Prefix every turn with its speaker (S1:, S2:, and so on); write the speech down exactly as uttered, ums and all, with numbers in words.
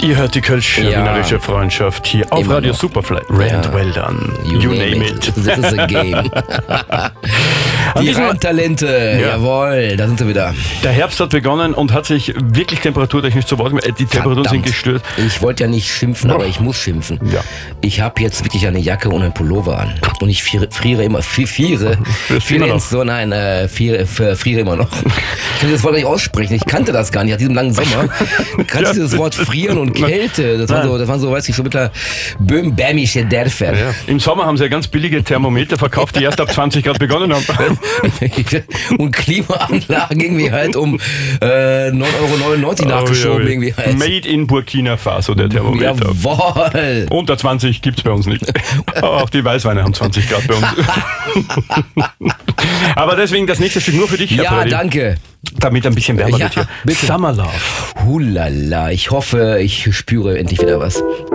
S1: Ihr hört die Kölsch-Wienerische
S2: Ja.
S1: Freundschaft hier auf
S2: Immer
S1: Radio
S2: noch.
S1: Superfly. Ray
S2: Ja.
S1: and well done.
S2: You,
S1: You,
S2: name,
S1: name
S2: it.
S1: it.
S2: This is a game. Die
S1: diesem-
S2: Reimtalente,
S1: Ja.
S2: jawohl, da sind sie wieder.
S1: Der Herbst hat begonnen und hat sich wirklich temperaturtechnisch zu Wort gemeldet. Die Temperaturen sind
S2: Verdammt.
S1: gestört.
S2: Ich wollte ja nicht schimpfen, aber ich muss schimpfen.
S1: Ja.
S2: Ich habe jetzt wirklich eine Jacke und einen Pullover an. Und ich friere, friere immer, fri- friere,
S1: Das
S2: friere
S1: immer noch.
S2: ins, so, nein, äh, friere, f- friere immer noch. Ich kann das Wort nicht aussprechen. Ich kannte das gar nicht. Nach diesem langen Sommer kannte ich dieses Wort frieren und Kälte. Das waren so, das waren so, weiß ich, schon mittler böhm-bämische Dörfer.
S1: Ja. Im Sommer haben sie ja ganz billige Thermometer verkauft, die erst ab zwanzig Grad begonnen haben.
S2: Und Klimaanlagen irgendwie halt um äh, neun Euro neunundneunzig nachgeschoben.
S1: Oh, ja, ja.
S2: Irgendwie halt.
S1: Made in Burkina Faso, der Thermometer.
S2: Jawohl.
S1: Unter zwanzig gibt's bei uns nicht. Aber auch die Weißweine haben zwanzig Grad bei uns. Aber deswegen das nächste Stück nur für dich, Herr
S2: Ja,
S1: Freddy.
S2: danke.
S1: Damit ein bisschen wärmer
S2: Ja,
S1: wird hier.
S2: bitte.
S1: Summer Love.
S2: Hulala, ich hoffe, ich spüre endlich wieder was.